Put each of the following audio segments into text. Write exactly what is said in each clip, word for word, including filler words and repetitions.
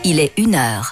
Il est une heure.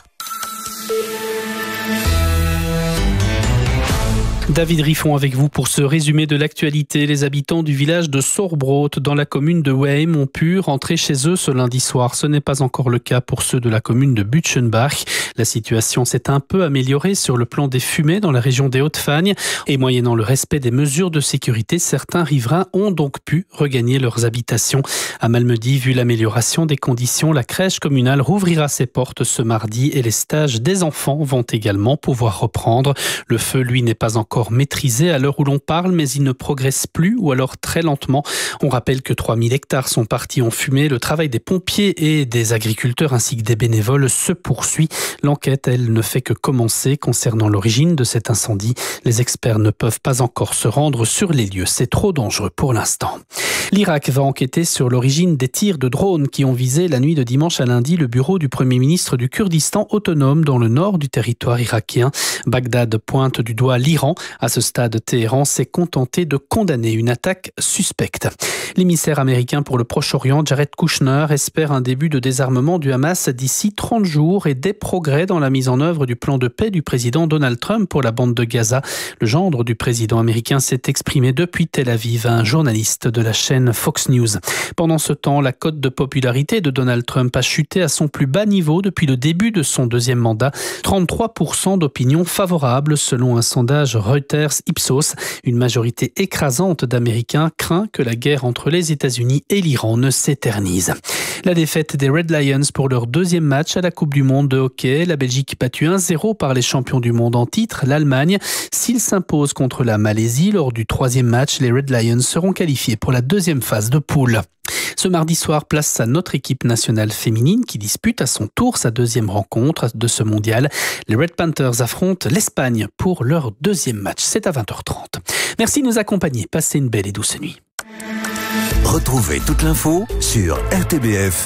David Riffon avec vous pour ce résumé de l'actualité. Les habitants du village de Sorbrot dans la commune de Weim ont pu rentrer chez eux ce lundi soir. Ce n'est pas encore le cas pour ceux de la commune de Butchenbach. La situation s'est un peu améliorée sur le plan des fumées dans la région des Hautes-Fagnes et moyennant le respect des mesures de sécurité, certains riverains ont donc pu regagner leurs habitations. À Malmedy, vu l'amélioration des conditions, la crèche communale rouvrira ses portes ce mardi et les stages des enfants vont également pouvoir reprendre. Le feu, lui, n'est pas encore maîtrisé à l'heure où l'on parle, mais il ne progresse plus ou alors très lentement. On rappelle que trois mille hectares sont partis en fumée. Le travail des pompiers et des agriculteurs ainsi que des bénévoles se poursuit. L'enquête, elle, ne fait que commencer concernant l'origine de cet incendie. Les experts ne peuvent pas encore se rendre sur les lieux. C'est trop dangereux pour l'instant. L'Irak va enquêter sur l'origine des tirs de drones qui ont visé la nuit de dimanche à lundi le bureau du Premier ministre du Kurdistan autonome dans le nord du territoire irakien. Bagdad pointe du doigt l'Iran. À ce stade, Téhéran s'est contenté de condamner une attaque suspecte. L'émissaire américain pour le Proche-Orient, Jared Kushner, espère un début de désarmement du Hamas d'ici trente jours et des progrès dans la mise en œuvre du plan de paix du président Donald Trump pour la bande de Gaza. Le gendre du président américain s'est exprimé depuis Tel Aviv à un journaliste de la chaîne Fox News. Pendant ce temps, la cote de popularité de Donald Trump a chuté à son plus bas niveau depuis le début de son deuxième mandat. trente-trois pour cent d'opinion favorable selon un sondage Reuters Ipsos. Une majorité écrasante d'Américains craint que la guerre entre les États-Unis et l'Iran ne s'éternise. La défaite des Red Lions pour leur deuxième match à la Coupe du Monde de hockey. La Belgique battue un zéro par les champions du monde en titre, l'Allemagne. S'ils s'imposent contre la Malaisie lors du troisième match, les Red Lions seront qualifiés pour la deuxième phase de poule. Ce mardi soir, place à notre équipe nationale féminine qui dispute à son tour sa deuxième rencontre de ce mondial. Les Red Panthers affrontent l'Espagne pour leur deuxième match. C'est à vingt heures trente. Merci de nous accompagner. Passez une belle et douce nuit. Retrouvez toute l'info sur r t b f